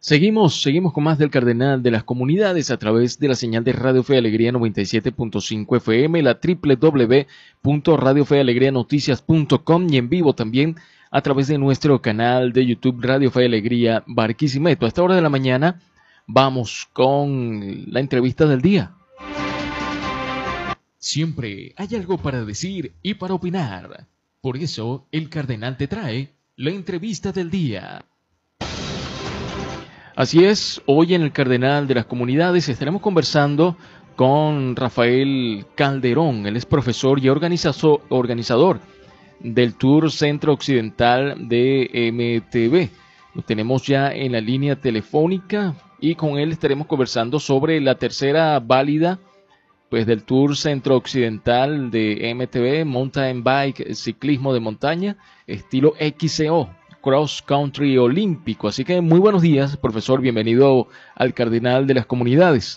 Seguimos con más del Cardenal de las Comunidades a través de la señal de Radio Fe y Alegría 97.5 FM, la www.radiofealegrianoticias.com y en vivo también a través de nuestro canal de YouTube Radio Fe y Alegría Barquisimeto. A esta hora de la mañana vamos con la entrevista del día. Siempre hay algo para decir y para opinar. Por eso el Cardenal te trae la entrevista del día. Así es, hoy en el Cardenal de las Comunidades estaremos conversando con Rafael Calderón. Él es profesor y organizador del Tour Centro Occidental de MTV. Lo tenemos ya en la línea telefónica y con él estaremos conversando sobre la tercera válida pues, del Tour Centro Occidental de MTV, Mountain Bike, ciclismo de montaña, estilo XCO. Cross Country Olímpico. Así que muy buenos días, profesor. Bienvenido al Cardenal de las Comunidades.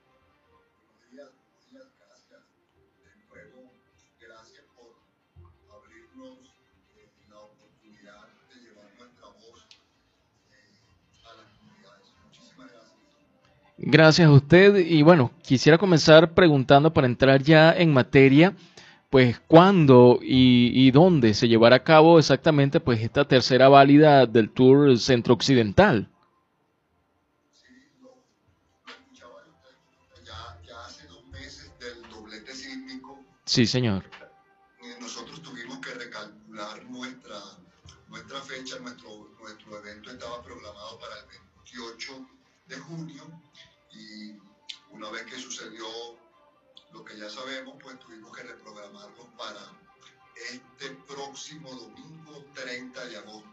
Gracias por abrirnos la oportunidad de llevar nuestra voz a las comunidades. Muchísimas gracias. Gracias a usted. Y bueno, quisiera comenzar preguntando para entrar ya en materia, pues cuándo y dónde se llevará a cabo exactamente pues esta tercera válida del Tour Centro Occidental. Sí, lo escuchaba ya hace 2 meses del doblete sísmico. Sí, señor. Nosotros tuvimos que recalcular nuestra fecha. Nuestro evento estaba programado para el 28 de junio y una vez que sucedió lo que ya sabemos, pues tuvimos que reprogramarlo para este próximo domingo 30 de agosto.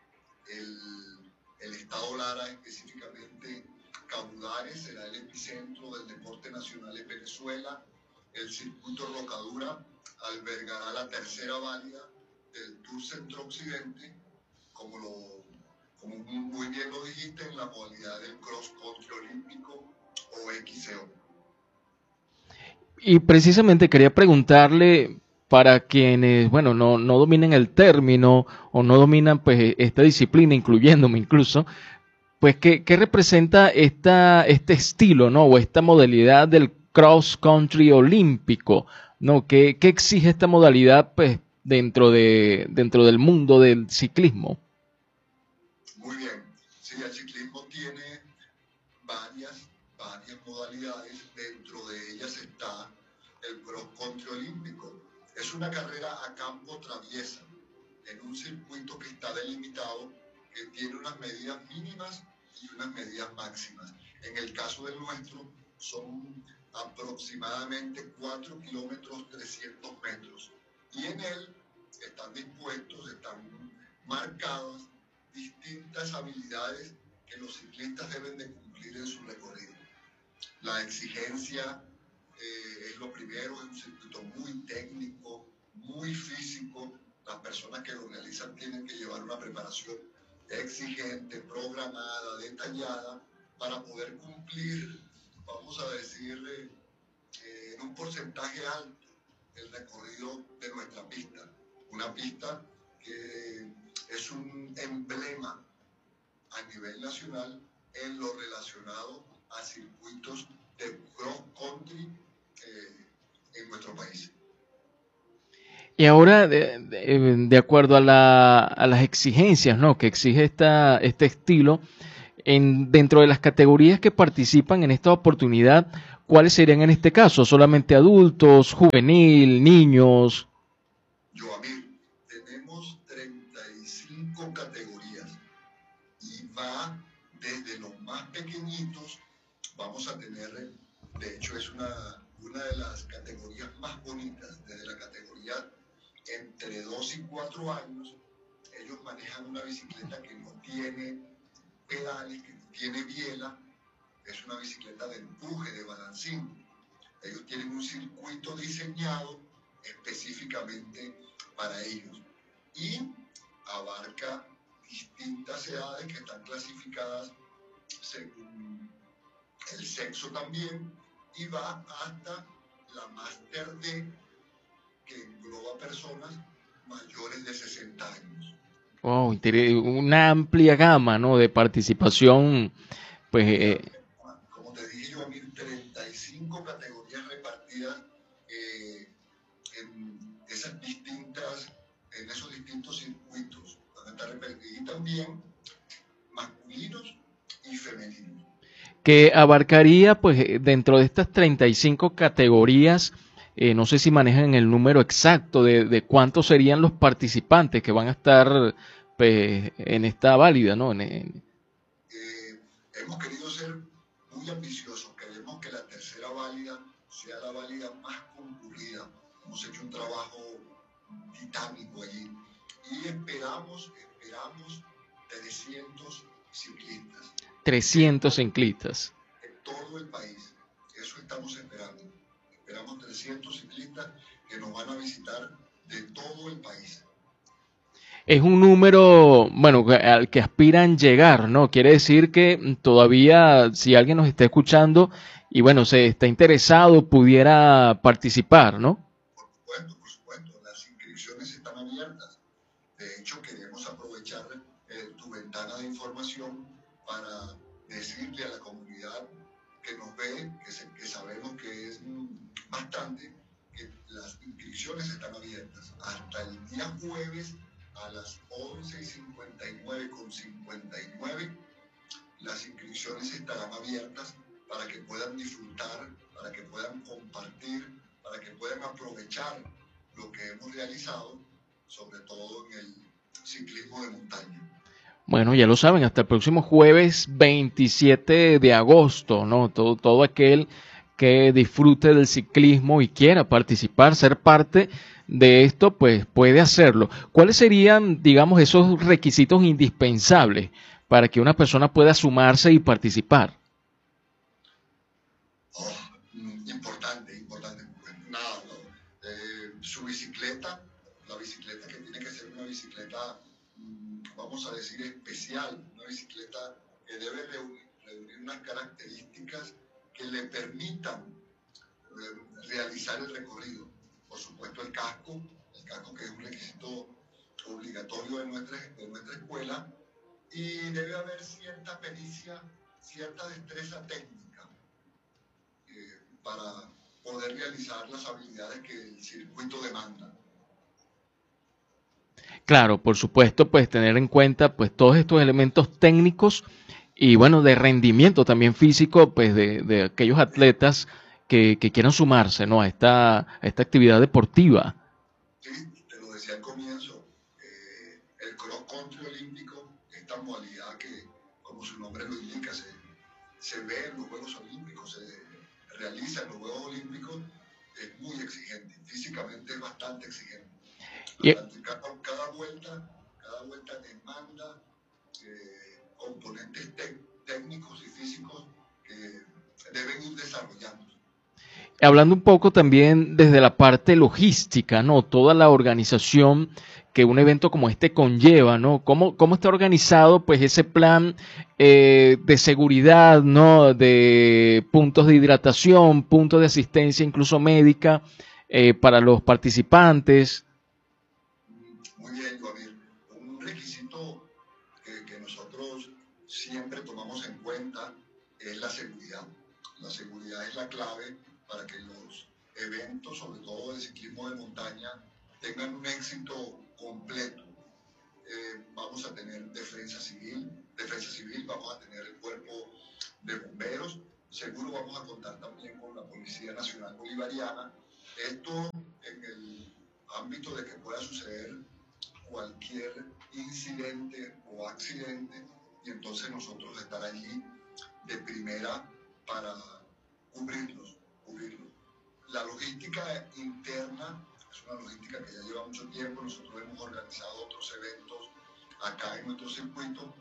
El estado Lara, específicamente Cabudares, será el epicentro del deporte nacional en Venezuela. El circuito Rocadura albergará la tercera válida del Tour Centro Occidente, como muy bien lo dijiste, en la modalidad del Cross Country Olímpico o XCO. Y precisamente quería preguntarle para quienes, bueno, no dominen el término o no dominan pues esta disciplina, incluyéndome incluso, pues qué representa este estilo, ¿no? O esta modalidad del cross country olímpico, ¿no? ¿Qué exige esta modalidad pues dentro del mundo del ciclismo? Muy bien, sí, el ciclismo tiene varias modalidades. Dentro de ellas está el cross country olímpico. Es una carrera a campo traviesa en un circuito que está delimitado, que tiene unas medidas mínimas y unas medidas máximas. En el caso del nuestro son aproximadamente 4 kilómetros 300 metros y en él están marcadas distintas habilidades que los ciclistas deben de cumplir en su recorrido. La exigencia es lo primero, es un circuito muy técnico, muy físico. Las personas que lo realizan tienen que llevar una preparación exigente, programada, detallada, para poder cumplir, vamos a decir, en un porcentaje alto el recorrido de nuestra pista. Una pista que es un emblema a nivel nacional en lo relacionado a circuitos de cross country en nuestro país. Y ahora, de acuerdo a las exigencias, ¿no? Que exige este estilo, dentro de las categorías que participan en esta oportunidad, ¿cuáles serían en este caso? ¿Solamente adultos, juvenil, niños? Joamir, tenemos 35 categorías y va desde los más pequeñitos. Vamos a tener, de hecho es una de las categorías más bonitas, desde la categoría entre 2 y 4 años. Ellos manejan una bicicleta que no tiene pedales, que no tiene biela, es una bicicleta de empuje, de balancín. Ellos tienen un circuito diseñado específicamente para ellos y abarca distintas edades que están clasificadas según el sexo también, y va hasta la Master D, que engloba personas mayores de 60 años. Wow, una amplia gama, ¿no?, de participación, pues, Mira, como te dije yo, a mí 35 categorías repartidas eh, en esos distintos circuitos, y también masculinos y femeninos. que abarcaría, pues, dentro de estas 35 categorías, no sé si manejan el número exacto de cuántos serían los participantes que van a estar, pues, en esta válida, ¿no? Hemos querido ser muy ambiciosos, queremos que la tercera válida sea la válida más concurrida. Hemos hecho un trabajo titánico allí y esperamos 300 ciclistas 300 ciclistas. de todo el país. Eso estamos esperando. Esperamos 300 ciclistas que nos van a visitar de todo el país. Es un número, bueno, al que aspiran llegar, ¿no? Quiere decir que todavía, si alguien nos está escuchando y bueno, se está interesado, pudiera participar, ¿no? Por supuesto, las inscripciones están abiertas. De hecho, queremos aprovechar tu ventana de información para decirle a la comunidad que nos ve, que sabemos que es bastante, que las inscripciones están abiertas hasta el día jueves a las 11:59:59. Las inscripciones estarán abiertas para que puedan disfrutar, para que puedan compartir, para que puedan aprovechar lo que hemos realizado, sobre todo en el ciclismo de montaña. Bueno, ya lo saben, hasta el próximo jueves 27 de agosto, ¿no? Todo aquel que disfrute del ciclismo y quiera participar, ser parte de esto, pues puede hacerlo. ¿Cuáles serían, digamos, esos requisitos indispensables para que una persona pueda sumarse y participar? Oh, importante. Nada, no. Su bicicleta, la bicicleta que tiene que ser una bicicleta, vamos a decir, especial, una bicicleta que debe reunir unas características que le permitan realizar el recorrido. Por supuesto, el casco que es un requisito obligatorio de nuestra escuela, y debe haber cierta pericia, cierta destreza técnica para poder realizar las habilidades que el circuito demanda. Claro, por supuesto, pues tener en cuenta pues todos estos elementos técnicos y bueno, de rendimiento también físico, pues de aquellos atletas que quieran sumarse, ¿no?, a esta actividad deportiva. Sí, te lo decía al comienzo, el cross country olímpico, esta modalidad que, como su nombre lo indica, se ve en los Juegos Olímpicos, se realiza en los Juegos Olímpicos, es muy exigente, físicamente es bastante exigente. Y, Cada vuelta demanda componentes técnicos y físicos que deben ir desarrollando. hablando un poco también desde la parte logística, ¿no? Toda la organización que un evento como este conlleva, ¿no? ¿Cómo está organizado, pues, ese plan de seguridad, ¿no? De puntos de hidratación, puntos de asistencia, incluso médica, para los participantes. Muy bien, Joaquín. Un requisito que nosotros siempre tomamos en cuenta es la seguridad. La seguridad es la clave para que los eventos, sobre todo de ciclismo de montaña, tengan un éxito completo. Vamos a tener defensa civil, vamos a tener el cuerpo de bomberos, seguro vamos a contar también con la Policía Nacional Bolivariana. Esto en el ámbito de que pueda suceder cualquier incidente o accidente, y entonces nosotros estar allí de primera para cubrirlos. La logística interna es una logística que ya lleva mucho tiempo. Nosotros hemos organizado otros eventos acá en nuestro circuito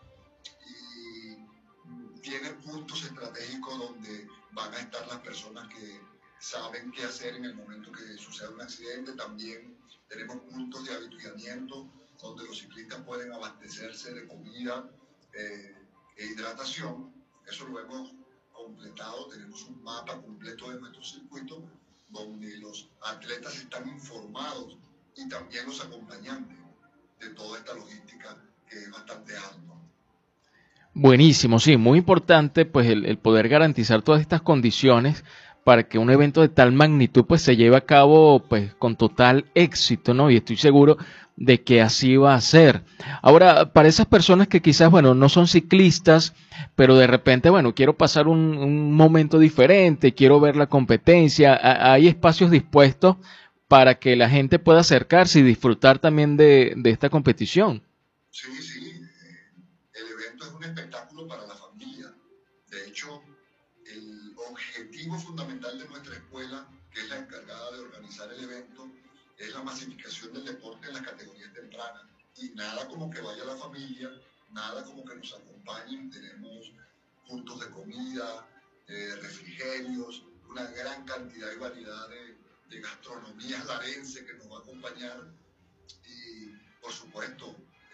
y tiene puntos estratégicos donde van a estar las personas que saben qué hacer en el momento que suceda un accidente. También tenemos puntos de avituallamiento donde los ciclistas pueden abastecerse de comida e hidratación. Eso lo hemos completado, tenemos un mapa completo de nuestro circuito donde los atletas están informados y también los acompañantes de toda esta logística que es bastante alto. Buenísimo, sí, muy importante pues el poder garantizar todas estas condiciones para que un evento de tal magnitud pues se lleve a cabo pues con total éxito, ¿no? Y estoy seguro de que así va a ser. Ahora, para esas personas que quizás, bueno, no son ciclistas, pero de repente, bueno, quiero pasar un momento diferente, quiero ver la competencia, hay espacios dispuestos para que la gente pueda acercarse y disfrutar también de esta competición. Sí, sí, el evento es un espectáculo para la familia. De hecho, el objetivo fundamental de nuestra escuela, que es la encargada de organizar el evento, es la masificación del deporte en las categorías tempranas. Y nada como que vaya la familia, nada como que nos acompañen. Tenemos puntos de comida, refrigerios, una gran cantidad y variedad de gastronomía larense que nos va a acompañar. Y, por supuesto,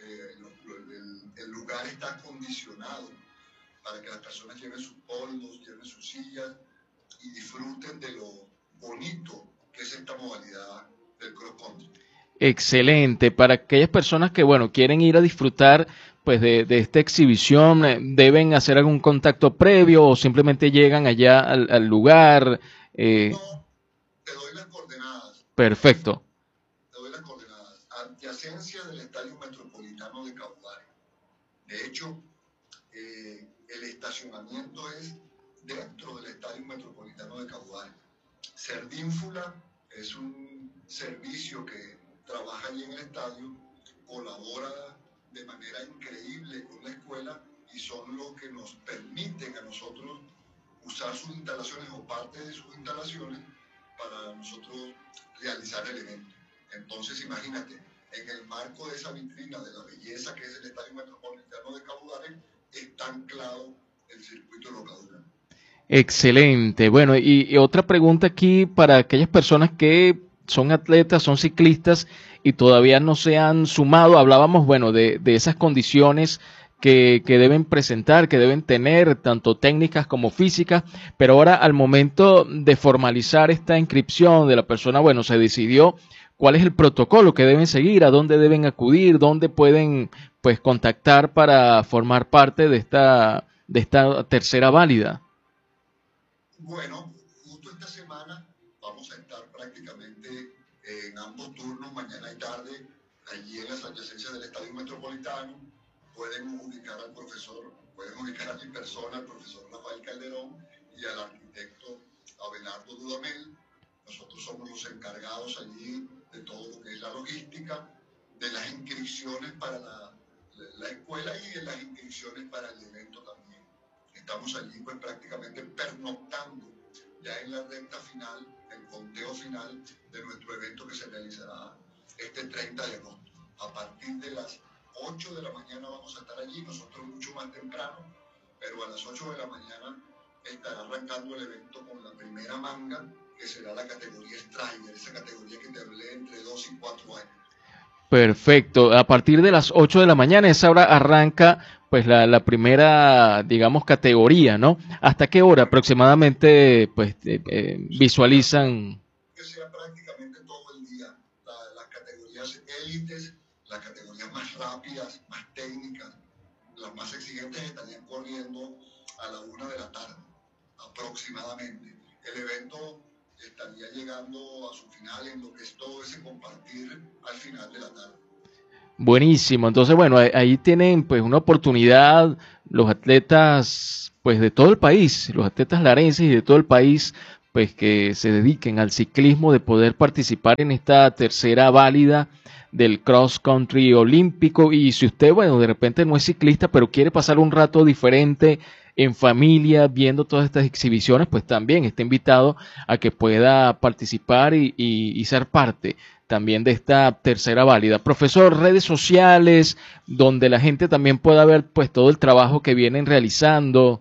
el lugar está acondicionado para que las personas lleven sus polvos, lleven sus sillas y disfruten de lo bonito que es esta modalidad del cross country. Excelente. Para aquellas personas que, bueno, quieren ir a disfrutar pues de esta exhibición, ¿deben hacer algún contacto previo o simplemente llegan allá al lugar? Eh, No, te doy las coordenadas. perfecto. Te doy las coordenadas. Adyacencia del Estadio Metropolitano de Caudare. De hecho, el estacionamiento es dentro del Estadio Metropolitano de Caudare. Serdínfula es un servicio que trabaja allí en el estadio, colabora de manera increíble con la escuela y son los que nos permiten a nosotros usar sus instalaciones o parte de sus instalaciones para nosotros realizar el evento. Entonces, imagínate, en el marco de esa vitrina de la belleza que es el Estadio Metropolitano de Caudare, está anclado el circuito de Locadura. Excelente. Bueno, y otra pregunta aquí para aquellas personas que son atletas, son ciclistas y todavía no se han sumado. Hablábamos, bueno, de esas condiciones que deben presentar, que deben tener, tanto técnicas como físicas, pero ahora al momento de formalizar esta inscripción de la persona, bueno, se decidió cuál es el protocolo que deben seguir, a dónde deben acudir, dónde pueden, pues, contactar para formar parte de esta tercera válida. Bueno, justo esta semana vamos a estar prácticamente en ambos turnos, mañana y tarde, allí en las adyacencias del Estadio Metropolitano. Pueden ubicar al profesor, pueden ubicar a mi persona, al profesor Rafael Calderón y al arquitecto Abelardo Dudamel. Nosotros somos los encargados allí de todo lo que es la logística, de las inscripciones para la escuela y de las inscripciones para el evento también. Estamos allí pues prácticamente pernoctando ya en la recta final, el conteo final de nuestro evento que se realizará este 30 de agosto. A partir de las 8 de la mañana vamos a estar allí, nosotros mucho más temprano, pero a las 8 de la mañana estará arrancando el evento con la primera manga, que será la categoría Strider, esa categoría que te hablé entre 2 y 4 años. Perfecto. A partir de las 8 de la mañana, esa hora arranca pues la primera, digamos, categoría, ¿no? ¿Hasta qué hora aproximadamente pues visualizan? Que sea prácticamente todo el día. Las categorías élites, las categorías más rápidas, más técnicas, las más exigentes estarían corriendo a la 1 de la tarde aproximadamente. El evento estaría llegando a su final en lo que es todo ese compartir al final de la tarde. Buenísimo. Entonces, bueno, ahí tienen pues una oportunidad los atletas pues de todo el país, los atletas larenses y de todo el país pues que se dediquen al ciclismo de poder participar en esta tercera válida del cross country olímpico. Y si usted, bueno, de repente no es ciclista, pero quiere pasar un rato diferente en familia viendo todas estas exhibiciones, pues también está invitado a que pueda participar y ser parte también de esta tercera válida. Profesor, redes sociales, donde la gente también pueda ver pues todo el trabajo que vienen realizando.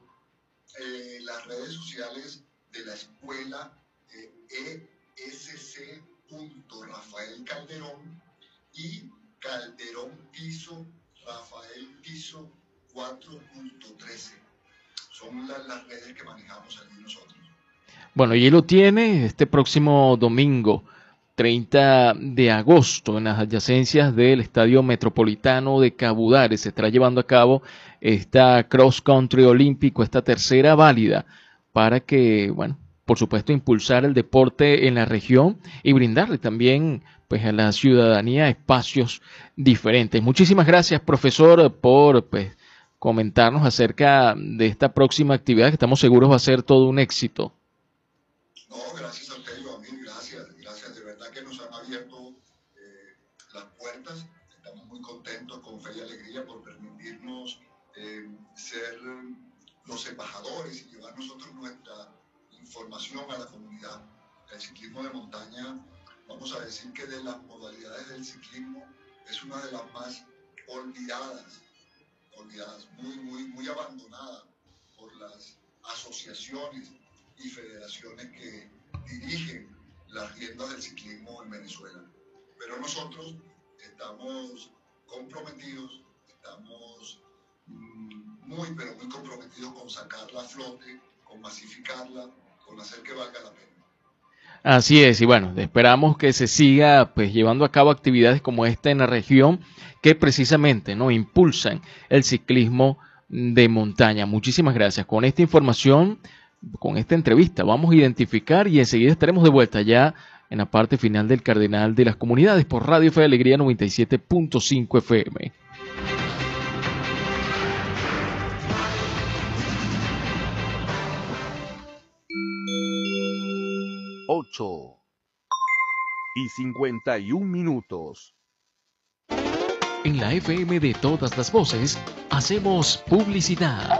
Las redes sociales de la escuela esc.rafael calderón y Calderón Piso, Rafael Piso 4.13. Son las redes que manejamos allí nosotros. Bueno, y lo tiene este próximo domingo. 30 de agosto en las adyacencias del Estadio Metropolitano de Cabudare. Se estará llevando a cabo esta cross country olímpico, esta tercera válida, para que, bueno, por supuesto, impulsar el deporte en la región y brindarle también pues a la ciudadanía espacios diferentes. Muchísimas gracias, profesor, por pues comentarnos acerca de esta próxima actividad que estamos seguros va a ser todo un éxito. No, gracias a usted, Joaquín, gracias, de verdad que nos han abierto las puertas. Estamos muy contentos, con fe y alegría, por permitirnos ser los embajadores y llevar nosotros nuestra información a la comunidad. El ciclismo de montaña, vamos a decir que de las modalidades del ciclismo es una de las más olvidadas, muy abandonada por las asociaciones y federaciones que dirigen las riendas del ciclismo en Venezuela. Pero nosotros estamos comprometidos, estamos muy comprometidos con sacarla a flote, con masificarla, con hacer que valga la pena. Así es, y bueno, esperamos que se siga pues llevando a cabo actividades como esta en la región que precisamente no impulsan el ciclismo de montaña. Muchísimas gracias. Con esta información, con esta entrevista, vamos a identificar y enseguida estaremos de vuelta ya en la parte final del Cardenal de las Comunidades por Radio Fe de Alegría 97.5 FM. Ocho y 51 minutos. En la FM de todas las voces, hacemos publicidad.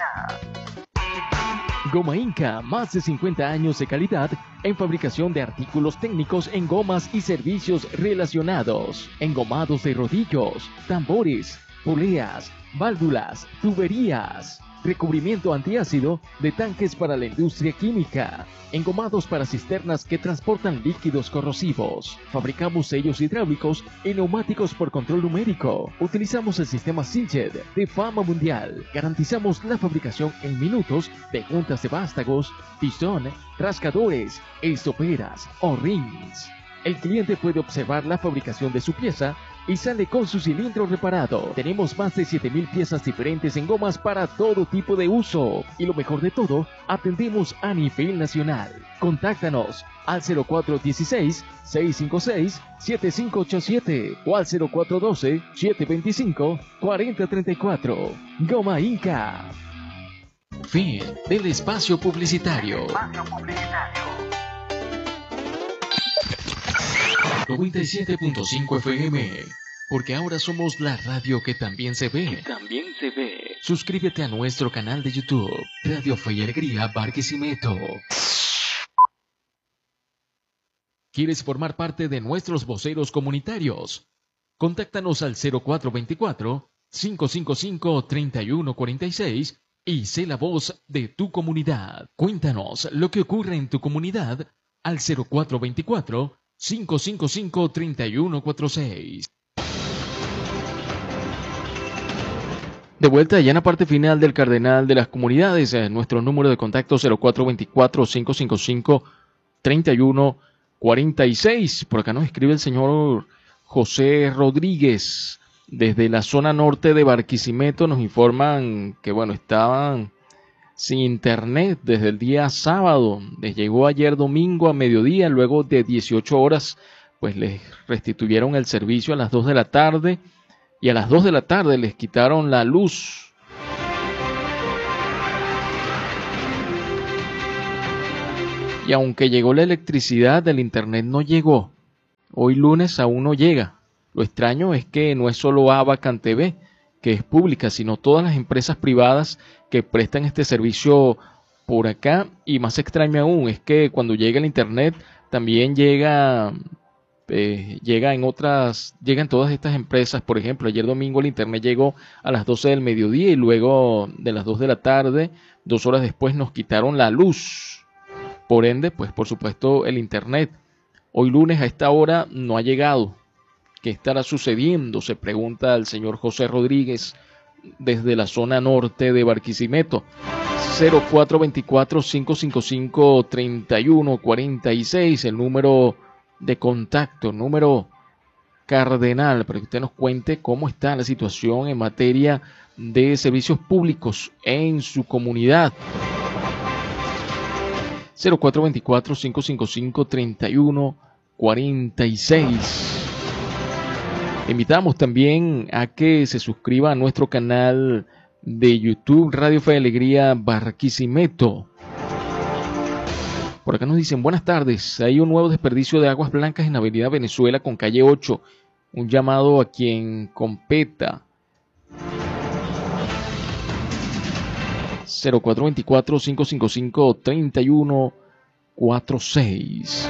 Goma Inca, más de 50 años de calidad en fabricación de artículos técnicos en gomas y servicios relacionados. Engomados de rodillos, tambores, poleas, válvulas, tuberías. Recubrimiento antiácido de tanques para la industria química. Engomados para cisternas que transportan líquidos corrosivos. Fabricamos sellos hidráulicos y neumáticos por control numérico. Utilizamos el sistema Siljet de fama mundial. Garantizamos la fabricación en minutos de juntas de vástagos, pistón, rascadores, estoperas o rings. El cliente puede observar la fabricación de su pieza y sale con su cilindro reparado. Tenemos más de 7,000 piezas diferentes en gomas para todo tipo de uso. Y lo mejor de todo, atendemos a nivel nacional. Contáctanos al 0416-656-7587 o al 0412-725-4034. Goma Inca. Fin del espacio publicitario. 97.5 FM, porque ahora somos la radio que también se ve. Suscríbete a nuestro canal de YouTube, Radio Fe y Alegría Barquisimeto. ¿Quieres formar parte de nuestros voceros comunitarios? Contáctanos al 0424-555-3146 y sé la voz de tu comunidad. Cuéntanos lo que ocurre en tu comunidad al 0424-555-3146. De vuelta ya en la parte final del Cardenal de las Comunidades, nuestro número de contacto 0424-555-3146. Por acá nos escribe el señor José Rodríguez. Desde la zona norte de Barquisimeto nos informan que, bueno, estaban sin internet desde el día sábado. Les llegó ayer domingo a mediodía, luego de 18 horas, pues les restituyeron el servicio a las 2 de la tarde y a las 2 de la tarde les quitaron la luz. Y aunque llegó la electricidad, el internet no llegó. Hoy lunes aún no llega. Lo extraño es que no es solo Abacan TV, que es pública, sino todas las empresas privadas que prestan este servicio por acá. Y más extraño aún es que cuando llega el internet también llega en todas estas empresas. Por ejemplo, ayer domingo el internet llegó a las 12 del mediodía y luego de las 2 de la tarde, 2 horas después, nos quitaron la luz. Por ende, pues por supuesto el internet hoy lunes a esta hora no ha llegado. ¿Qué estará sucediendo?, se pregunta el señor José Rodríguez desde la zona norte de Barquisimeto. 0424-555-3146, el número de contacto, número cardenal, para que usted nos cuente cómo está la situación en materia de servicios públicos en su comunidad. 0424-555-3146. Invitamos también a que se suscriba a nuestro canal de YouTube Radio Fe y Alegría Barquisimeto. Por acá nos dicen, buenas tardes, hay un nuevo desperdicio de aguas blancas en Avenida Venezuela con calle 8. Un llamado a quien competa. 0424-555-3146.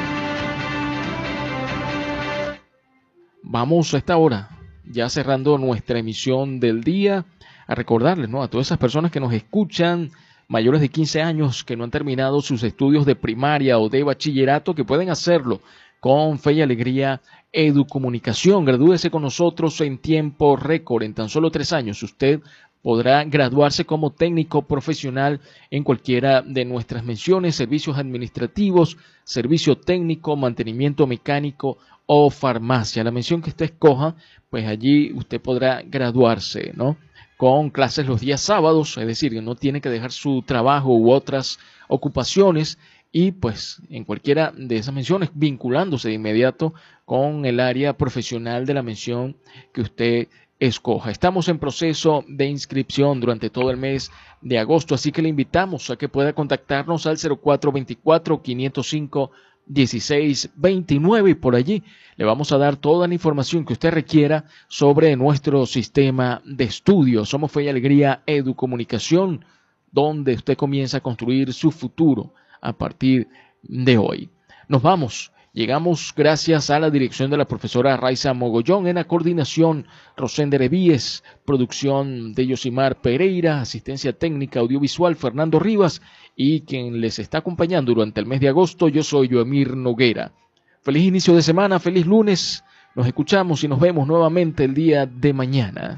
Vamos a esta hora, ya cerrando nuestra emisión del día, a recordarles, ¿no?, a todas esas personas que nos escuchan, mayores de 15 años que no han terminado sus estudios de primaria o de bachillerato, que pueden hacerlo con Fe y Alegría Educomunicación. Gradúese con nosotros en tiempo récord. En tan solo 3 años usted podrá graduarse como técnico profesional en cualquiera de nuestras menciones: servicios administrativos, servicio técnico, mantenimiento mecánico o farmacia. La mención que usted escoja, pues allí usted podrá graduarse, ¿no?, con clases los días sábados, es decir, que no tiene que dejar su trabajo u otras ocupaciones, y pues en cualquiera de esas menciones vinculándose de inmediato con el área profesional de la mención que usted escoja. Estamos en proceso de inscripción durante todo el mes de agosto, así que le invitamos a que pueda contactarnos al 0424-505-1629 y por allí le vamos a dar toda la información que usted requiera sobre nuestro sistema de estudio. Somos Fe y Alegría Educomunicación, donde usted comienza a construir su futuro a partir de hoy. Nos vamos. Llegamos gracias a la dirección de la profesora Raiza Mogollón, en la coordinación Rosender Evíes, producción de Yosimar Pereira, asistencia técnica audiovisual Fernando Rivas, y quien les está acompañando durante el mes de agosto, yo soy Yoemir Noguera. Feliz inicio de semana, feliz lunes, nos escuchamos y nos vemos nuevamente el día de mañana.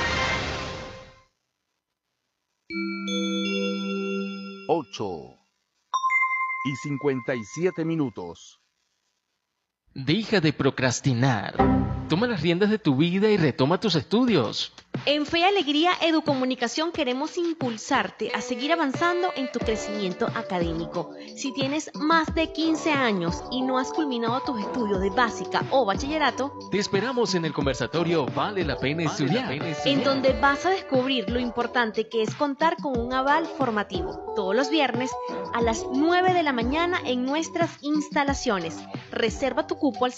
Ocho y 57 minutos. Deja de procrastinar. Toma las riendas de tu vida y retoma tus estudios. En Fe y Alegría Educomunicación queremos impulsarte a seguir avanzando en tu crecimiento académico. Si tienes más de 15 años y no has culminado tus estudios de básica o bachillerato, te esperamos en el conversatorio Vale la Pena Estudiar, en donde vas a descubrir lo importante que es contar con un aval formativo. Todos los viernes a las 9 de la mañana en nuestras instalaciones. Reserva tu cupo al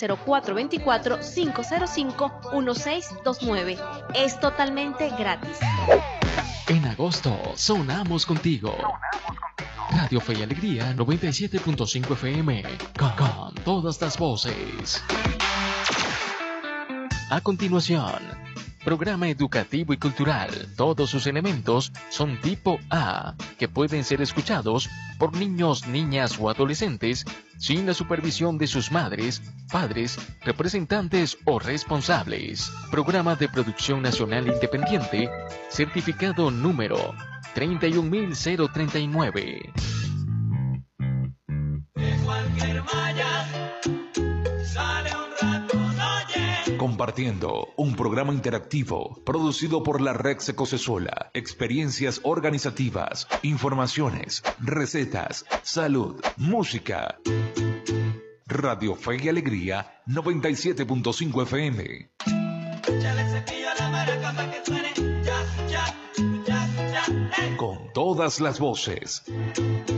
0424-505-1629. Es totalmente gratis. En agosto sonamos contigo. Radio Fe y Alegría 97.5 FM con todas las voces. A continuación, programa educativo y cultural. Todos sus elementos son tipo A, que pueden ser escuchados por niños, niñas o adolescentes sin la supervisión de sus madres, padres, representantes o responsables. Programa de producción nacional independiente, certificado número 31039. De cualquier malla sale un ratón, oye. Compartiendo, un programa interactivo producido por la Red Secosesola. Experiencias organizativas, informaciones, recetas, salud, música. Radio Fe y Alegría 97.5 FM. Échale el cepillo a la maraca para que suene ya, ya, ya, ya, hey. Con todas las voces.